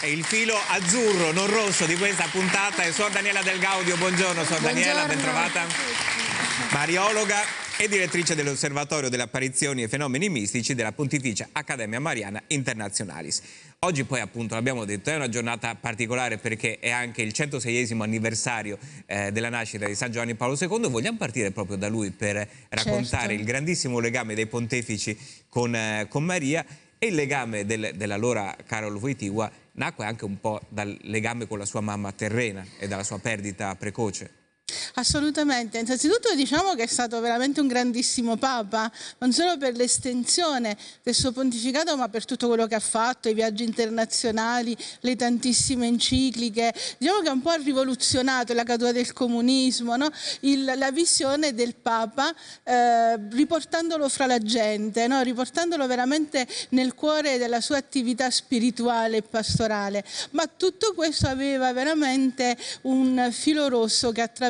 E il filo azzurro, non rosso, di questa puntata è Suor Daniela Del Gaudio. Buongiorno, Suor Daniela, ben trovata. Mariologa e direttrice dell'Osservatorio delle apparizioni e fenomeni mistici della Pontificia Accademia Mariana Internationalis. Oggi poi, appunto, l'abbiamo detto, è una giornata particolare perché è anche il 106esimo anniversario della nascita di San Giovanni Paolo II. Vogliamo partire proprio da lui per raccontare il grandissimo legame dei pontefici con Maria, e il legame dell'allora Karol Wojtyła nacque anche un po' dal legame con la sua mamma terrena e dalla sua perdita precoce. Assolutamente, innanzitutto diciamo che è stato veramente un grandissimo Papa, non solo per l'estensione del suo pontificato, ma per tutto quello che ha fatto, i viaggi internazionali, le tantissime encicliche. Diciamo che un po' ha rivoluzionato la caduta del comunismo, no? La visione del Papa, riportandolo fra la gente, no? Riportandolo veramente nel cuore della sua attività spirituale e pastorale. Ma tutto questo aveva veramente un filo rosso che attraversava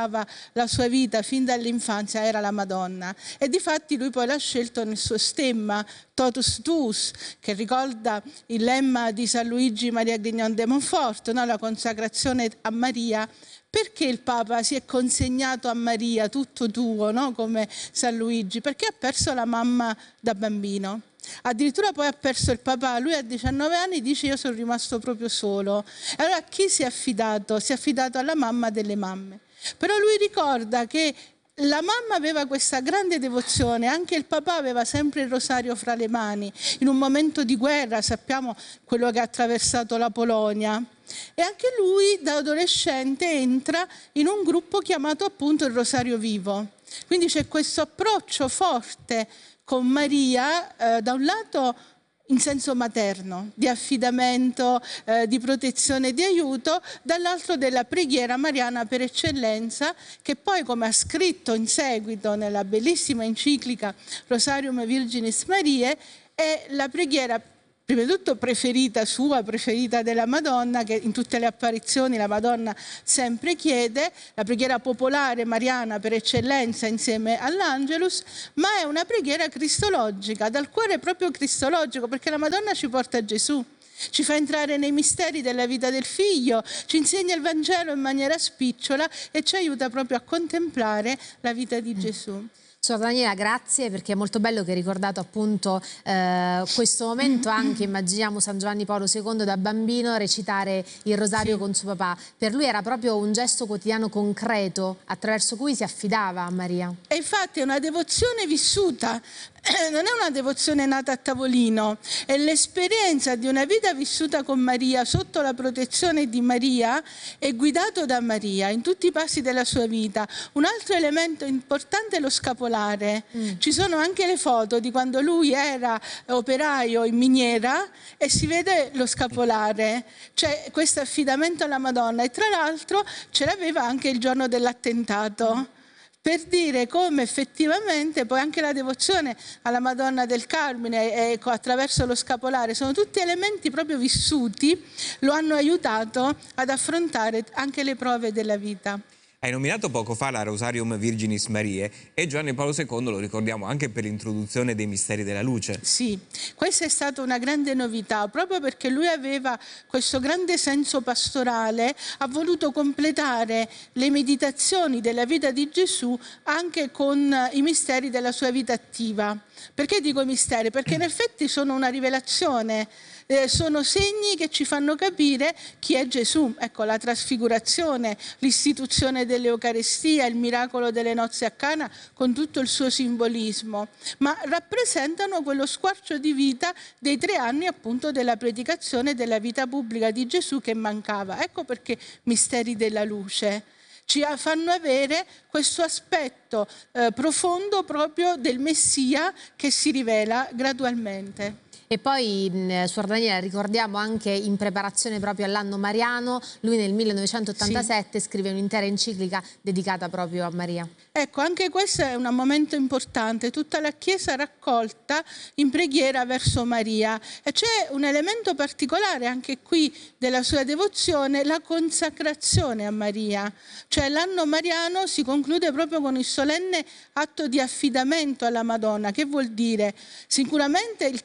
la sua vita fin dall'infanzia, era la Madonna, e difatti lui poi l'ha scelto nel suo stemma Totus Tuus, che ricorda il lemma di San Luigi Maria Grignon de Montfort, no? La consacrazione a Maria. Perché il Papa si è consegnato a Maria, tutto tuo, no? Come San Luigi? Perché ha perso la mamma da bambino. Addirittura poi ha perso il papà, lui a 19 anni dice: io sono rimasto proprio solo. Allora a chi si è affidato? Si è affidato alla mamma delle mamme. Però lui ricorda che la mamma aveva questa grande devozione, anche il papà aveva sempre il rosario fra le mani. In un momento di guerra, sappiamo quello che ha attraversato la Polonia, e anche lui da adolescente entra in un gruppo chiamato appunto il Rosario Vivo. Quindi c'è questo approccio forte con Maria, da un lato in senso materno, di affidamento, di protezione e di aiuto, dall'altro della preghiera mariana per eccellenza, che poi, come ha scritto in seguito nella bellissima enciclica Rosarium Virginis Mariae, è la preghiera prima di tutto preferita sua, preferita della Madonna, che in tutte le apparizioni la Madonna sempre chiede, la preghiera popolare mariana per eccellenza insieme all'Angelus, ma è una preghiera cristologica, dal cuore proprio cristologico, perché la Madonna ci porta a Gesù, ci fa entrare nei misteri della vita del Figlio, ci insegna il Vangelo in maniera spicciola e ci aiuta proprio a contemplare la vita di Gesù. Suor Daniela, grazie, perché è molto bello che hai ricordato appunto questo momento. Anche immaginiamo San Giovanni Paolo II da bambino recitare il rosario con suo papà. Per lui era proprio un gesto quotidiano concreto attraverso cui si affidava a Maria. E infatti è una devozione vissuta, non è una devozione nata a tavolino, è l'esperienza di una vita vissuta con Maria, sotto la protezione di Maria e guidato da Maria in tutti i passi della sua vita. Un altro elemento importante è lo scapolare. Ci sono anche le foto di quando lui era operaio in miniera e si vede lo scapolare, c'è questo affidamento alla Madonna, e tra l'altro ce l'aveva anche il giorno dell'attentato, per dire come effettivamente poi anche la devozione alla Madonna del Carmine attraverso lo scapolare sono tutti elementi proprio vissuti, lo hanno aiutato ad affrontare anche le prove della vita. Hai nominato poco fa la Rosarium Virginis Mariae, e Giovanni Paolo II lo ricordiamo anche per l'introduzione dei misteri della luce. Sì, questa è stata una grande novità, proprio perché lui aveva questo grande senso pastorale, ha voluto completare le meditazioni della vita di Gesù anche con i misteri della sua vita attiva. Perché dico misteri? Perché in effetti sono una rivelazione, sono segni che ci fanno capire chi è Gesù. Ecco, la trasfigurazione, l'istituzione dell'Eucarestia, il miracolo delle nozze a Cana con tutto il suo simbolismo, ma rappresentano quello squarcio di vita dei 3 anni appunto della predicazione della vita pubblica di Gesù che mancava. Ecco perché misteri della luce ci fanno avere questo aspetto profondo proprio del Messia che si rivela gradualmente. E poi, Suor Daniela, ricordiamo anche in preparazione proprio all'anno mariano, lui nel 1987 scrive un'intera enciclica dedicata proprio a Maria. Ecco, anche questo è un momento importante, tutta la Chiesa raccolta in preghiera verso Maria, e c'è un elemento particolare anche qui della sua devozione, la consacrazione a Maria, cioè l'anno mariano si conclude proprio con il solenne atto di affidamento alla Madonna. Che vuol dire? Sicuramente il termine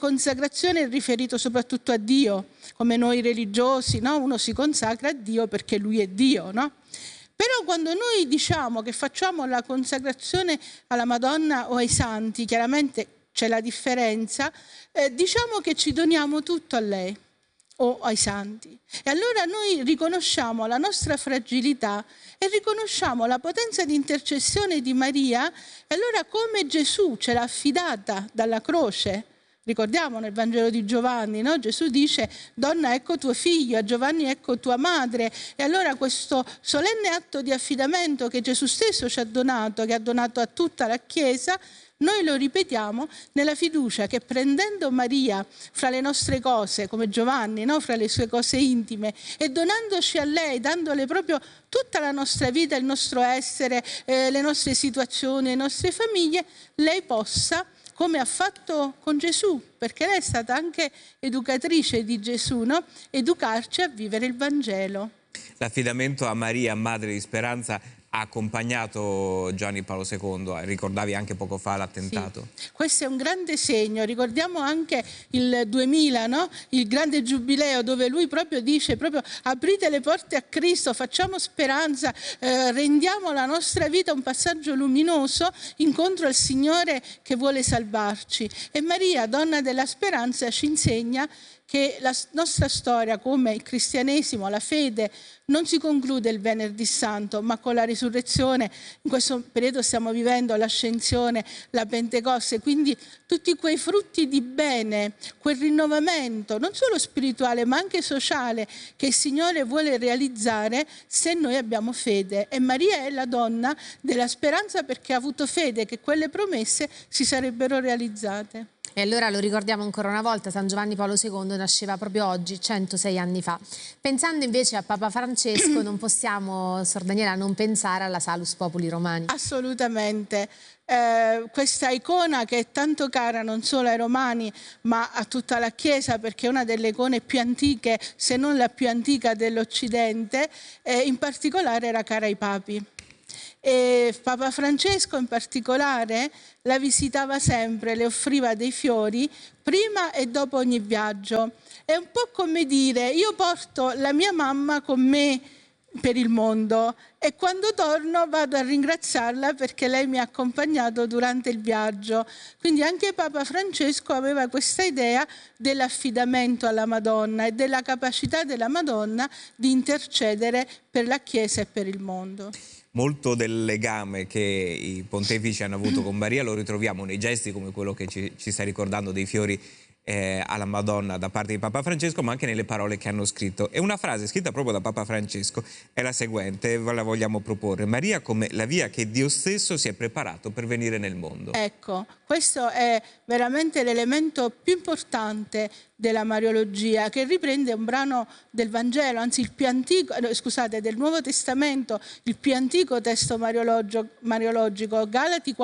consacrazione è riferito soprattutto a Dio, come noi religiosi, no? Uno si consacra a Dio perché Lui è Dio, no? Però quando noi diciamo che facciamo la consacrazione alla Madonna o ai santi, chiaramente c'è la differenza, diciamo che ci doniamo tutto a lei o ai santi. E allora noi riconosciamo la nostra fragilità e riconosciamo la potenza di intercessione di Maria, e allora come Gesù ce l'ha affidata dalla croce. Ricordiamo nel Vangelo di Giovanni, no? Gesù dice: donna, ecco tuo figlio, a Giovanni ecco tua madre. E allora questo solenne atto di affidamento che Gesù stesso ci ha donato, che ha donato a tutta la Chiesa, noi lo ripetiamo nella fiducia che, prendendo Maria fra le nostre cose, come Giovanni, no? Fra le sue cose intime, e donandoci a lei, dandole proprio tutta la nostra vita, il nostro essere, le nostre situazioni, le nostre famiglie, lei possa, come ha fatto con Gesù, perché lei è stata anche educatrice di Gesù, no? Educarci a vivere il Vangelo. L'affidamento a Maria, Madre di Speranza, ha accompagnato Giovanni Paolo II, ricordavi anche poco fa l'attentato. Sì. Questo è un grande segno, ricordiamo anche il 2000, no? Il grande giubileo, dove lui proprio dice, aprite le porte a Cristo, facciamo speranza, rendiamo la nostra vita un passaggio luminoso incontro al Signore che vuole salvarci. E Maria, donna della speranza, ci insegna che la nostra storia, come il cristianesimo, la fede, non si conclude il venerdì santo, ma con la risurrezione. In questo periodo stiamo vivendo l'ascensione, la Pentecoste, quindi tutti quei frutti di bene, quel rinnovamento, non solo spirituale ma anche sociale, che il Signore vuole realizzare se noi abbiamo fede. E Maria è la donna della speranza, perché ha avuto fede che quelle promesse si sarebbero realizzate. E allora lo ricordiamo ancora una volta, San Giovanni Paolo II nasceva proprio oggi, 106 anni fa. Pensando invece a Papa Francesco, non possiamo, Sor Daniela, non pensare alla Salus Populi Romani. Assolutamente. Questa icona che è tanto cara non solo ai romani ma a tutta la Chiesa, perché è una delle icone più antiche, se non la più antica dell'Occidente, in particolare era cara ai papi. E Papa Francesco in particolare la visitava sempre, le offriva dei fiori prima e dopo ogni viaggio. È un po' come dire: io porto la mia mamma con me per il mondo e quando torno vado a ringraziarla perché lei mi ha accompagnato durante il viaggio. Quindi anche Papa Francesco aveva questa idea dell'affidamento alla Madonna e della capacità della Madonna di intercedere per la Chiesa e per il mondo. Molto del legame che i pontefici hanno avuto con Maria lo ritroviamo nei gesti come quello che ci sta ricordando, dei fiori alla Madonna da parte di Papa Francesco, ma anche nelle parole che hanno scritto. E una frase scritta proprio da Papa Francesco è la seguente, ve la vogliamo proporre: Maria come la via che Dio stesso si è preparato per venire nel mondo. Ecco, questo è veramente l'elemento più importante della Mariologia, che riprende un brano del Vangelo, anzi il più antico, scusate, del Nuovo Testamento, il più antico testo mariologico, Galati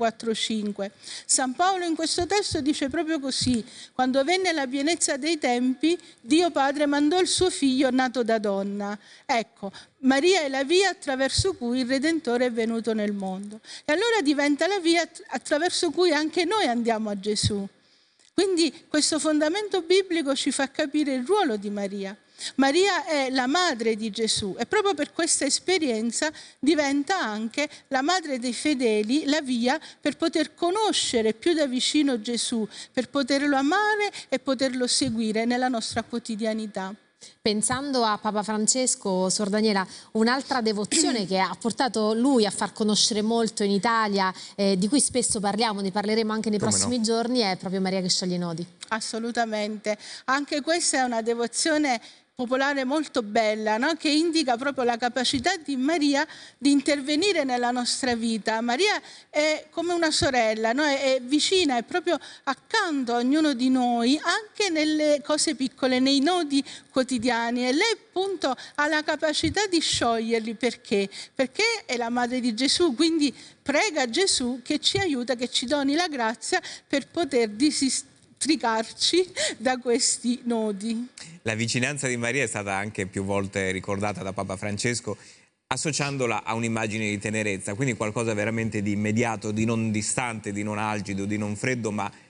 4:4-5. San Paolo in questo testo dice proprio così: quando venne la pienezza dei tempi, Dio Padre mandò il suo figlio nato da donna. Ecco, Maria è la via attraverso cui il Redentore è venuto nel mondo. E allora diventa la via attraverso cui anche noi andiamo a Gesù. Quindi questo fondamento biblico ci fa capire il ruolo di Maria. Maria è la madre di Gesù e proprio per questa esperienza diventa anche la madre dei fedeli, la via per poter conoscere più da vicino Gesù, per poterlo amare e poterlo seguire nella nostra quotidianità. Pensando a Papa Francesco, Sor Daniela, un'altra devozione che ha portato lui a far conoscere molto in Italia, di cui spesso parliamo, ne parleremo anche nei prossimi giorni, è proprio Maria che scioglie i nodi. Assolutamente. Anche questa è una devozione popolare molto bella, no? Che indica proprio la capacità di Maria di intervenire nella nostra vita. Maria è come una sorella, no? È vicina, è proprio accanto a ognuno di noi, anche nelle cose piccole, nei nodi quotidiani, e lei appunto ha la capacità di scioglierli. Perché? Perché è la madre di Gesù, quindi prega Gesù che ci aiuta, che ci doni la grazia per poter districarci da questi nodi. La vicinanza di Maria è stata anche più volte ricordata da Papa Francesco, associandola a un'immagine di tenerezza, quindi qualcosa veramente di immediato, di non distante, di non algido, di non freddo, ma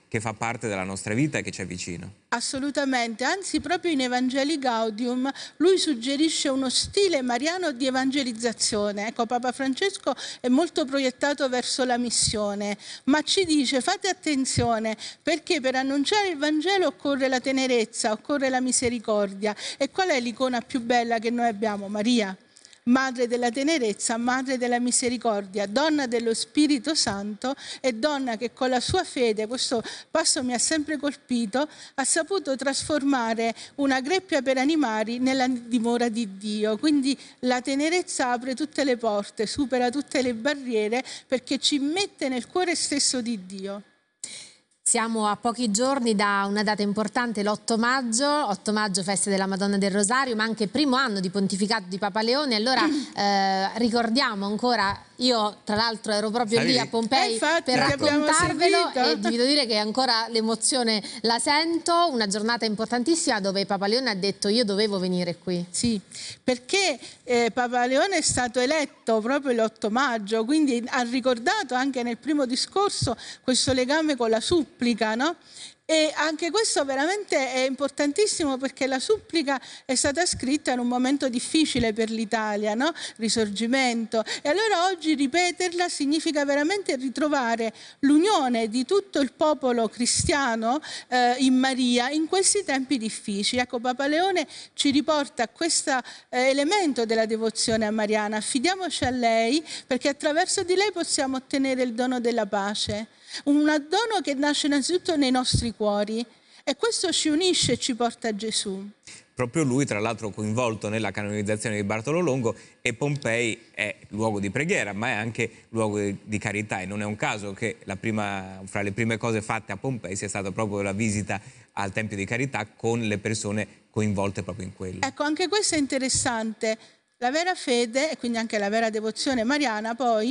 che fa parte della nostra vita e che ci è vicino. Assolutamente, anzi proprio in Evangelii Gaudium lui suggerisce uno stile mariano di evangelizzazione. Ecco, Papa Francesco è molto proiettato verso la missione, ma ci dice fate attenzione perché per annunciare il Vangelo occorre la tenerezza, occorre la misericordia. E qual è l'icona più bella che noi abbiamo? Maria. Madre della tenerezza, madre della misericordia, donna dello Spirito Santo e donna che con la sua fede, questo passo mi ha sempre colpito, ha saputo trasformare una greppia per animali nella dimora di Dio. Quindi la tenerezza apre tutte le porte, supera tutte le barriere perché ci mette nel cuore stesso di Dio. Siamo a pochi giorni da una data importante, l'8 maggio, 8 maggio festa della Madonna del Rosario, ma anche primo anno di pontificato di Papa Leone. Allora ricordiamo ancora, io tra l'altro ero proprio lì a Pompei infatti, per raccontarvelo e vi devo dire che ancora l'emozione la sento, una giornata importantissima dove Papa Leone ha detto io dovevo venire qui. Sì, perché Papa Leone è stato eletto proprio l'8 maggio, quindi ha ricordato anche nel primo discorso questo legame con la supplica, no? E anche questo veramente è importantissimo perché la supplica è stata scritta in un momento difficile per l'Italia, no? Risorgimento. E allora oggi ripeterla significa veramente ritrovare l'unione di tutto il popolo cristiano in Maria in questi tempi difficili. Ecco, Papa Leone ci riporta a questo elemento della devozione a Mariana. Affidiamoci a lei perché attraverso di lei possiamo ottenere il dono della pace. Un dono che nasce innanzitutto nei nostri cuori e questo ci unisce e ci porta a Gesù. Proprio lui, tra l'altro, coinvolto nella canonizzazione di Bartolo Longo, e Pompei è luogo di preghiera, ma è anche luogo di carità. E non è un caso che fra le prime cose fatte a Pompei sia stata proprio la visita al Tempio di Carità con le persone coinvolte proprio in quello. Ecco, anche questo è interessante. La vera fede, e quindi anche la vera devozione mariana, poi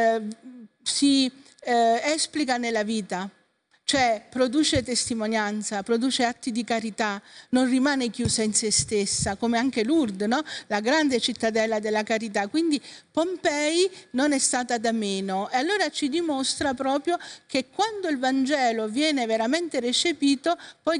si esplica nella vita. Cioè produce testimonianza, produce atti di carità, non rimane chiusa in se stessa, come anche Lourdes, no? La grande cittadella della carità. Quindi Pompei non è stata da meno e allora ci dimostra proprio che quando il Vangelo viene veramente recepito, poi